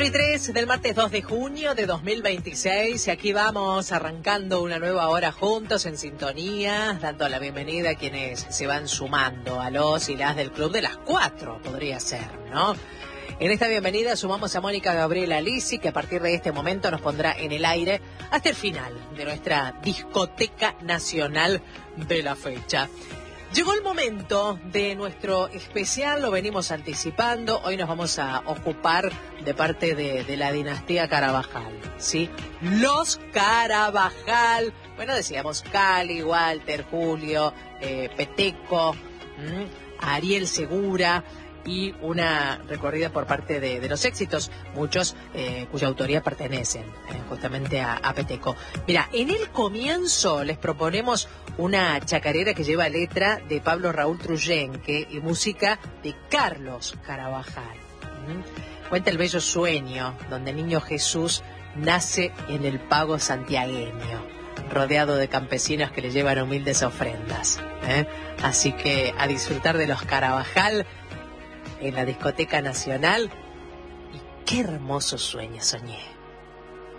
4:03 del martes 2 de junio de 2026 y aquí vamos arrancando una nueva hora juntos en sintonía, dando la bienvenida a quienes se van sumando, a los y las del Club de las 4, podría ser, ¿no? En esta bienvenida sumamos a Mónica Gabriela Lisi, que a partir de este momento nos pondrá en el aire hasta el final de nuestra discoteca nacional de la fecha. Llegó el momento de nuestro especial, lo venimos anticipando. Hoy nos vamos a ocupar de parte de la dinastía Carabajal, ¿sí? Los Carabajal. Bueno, decíamos Cali, Walter, Julio, Peteco, Ariel Segura y una recorrida por parte de los éxitos, muchos cuya autoría pertenecen justamente a Peteco. Mira, en el comienzo les proponemos una chacarera que lleva letra de Pablo Raúl Truyenque y música de Carlos Carabajal. Cuenta el bello sueño donde el niño Jesús nace en el pago santiagueño, rodeado de campesinos que le llevan humildes ofrendas. Así que a disfrutar de los Carabajal en la discoteca nacional. Y qué hermoso sueño soñé.